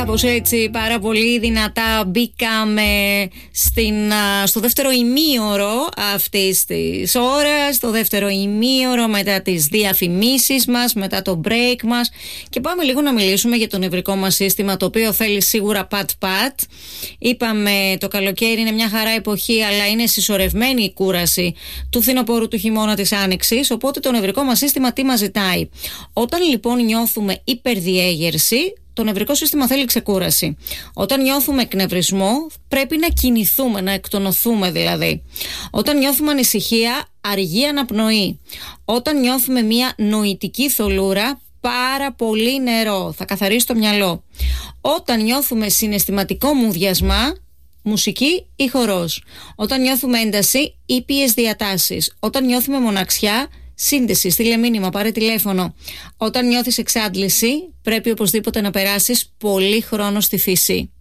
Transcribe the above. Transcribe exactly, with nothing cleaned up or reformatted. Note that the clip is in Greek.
Κάπως έτσι πάρα πολύ δυνατά μπήκαμε στην, στο δεύτερο ημίωρο αυτής της ώρας, το δεύτερο ημίωρο μετά τις διαφημίσεις μας, μετά το break μας, και πάμε λίγο να μιλήσουμε για το νευρικό μας σύστημα, το οποίο θέλει σίγουρα πατ-πατ. Είπαμε το καλοκαίρι είναι μια χαρά εποχή, αλλά είναι συσσωρευμένη η κούραση του φθινοπόρου, του χειμώνα, της άνοιξης, οπότε το νευρικό μας σύστημα τι μας ζητάει? Όταν λοιπόν νιώθουμε υπερδιέγερση, το νευρικό σύστημα θέλει ξεκούραση. Όταν νιώθουμε εκνευρισμό, πρέπει να κινηθούμε, να εκτονωθούμε δηλαδή. Όταν νιώθουμε ανησυχία, αργή αναπνοή. Όταν νιώθουμε μια νοητική θολούρα, πάρα πολύ νερό, θα καθαρίσει το μυαλό. Όταν νιώθουμε συναισθηματικό μουδιασμά, μουσική ή χορός. Όταν νιώθουμε ένταση, ήπιες διατάσεις. Όταν νιώθουμε μοναξιά, σύνδεση, στείλε μήνυμα, πάρε τηλέφωνο. Όταν νιώθεις εξάντληση, πρέπει οπωσδήποτε να περάσεις πολύ χρόνο στη φύση.